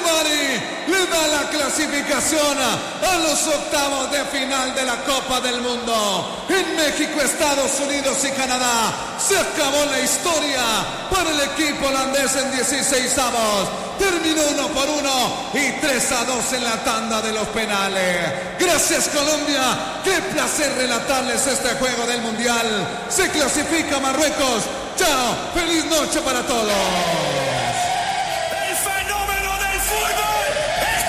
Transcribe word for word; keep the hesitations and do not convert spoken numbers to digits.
Bari le da la clasificación a los octavos de final de la Copa del Mundo. En México, Estados Unidos y Canadá se acabó la historia para el equipo holandés en dieciséis avos. Terminó uno por uno y tres a dos en la tanda de los penales. Gracias, Colombia. Qué placer relatarles este juego del Mundial. Se clasifica Marruecos. Chao. Feliz noche para todos.